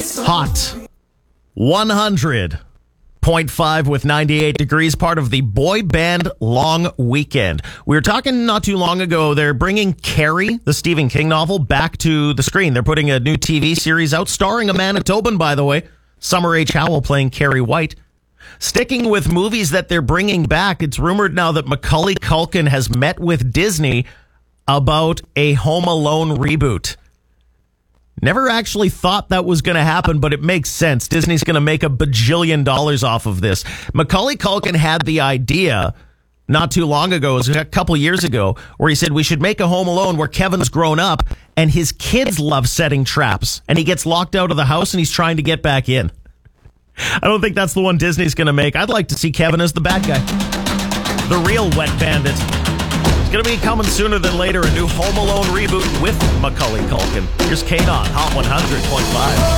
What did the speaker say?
Hot 100.5 with 98 degrees, part of the boy band long weekend. We were talking not too long ago, they're bringing Carrie, the Stephen King novel, back to the screen. They're putting a new TV series out, starring a Manitoban, by the way, Summer H. Howell playing Carrie White. Sticking with movies that they're bringing back, it's rumored now that Macaulay Culkin has met with Disney about a Home Alone reboot. Never actually thought that was going to happen, but it makes sense. Disney's going to make $1 bajillion off of this. Macaulay Culkin had the idea not too long ago, it was a couple years ago, where he said we should make a Home Alone where Kevin's grown up and his kids love setting traps, and he gets locked out of the house and he's trying to get back in. I don't think that's the one Disney's going to make. I'd like to see Kevin as the bad guy. The real wet bandit. It's going to be coming sooner than later, a new Home Alone reboot with Macaulay Culkin. Here's Kate on Hot 100.5.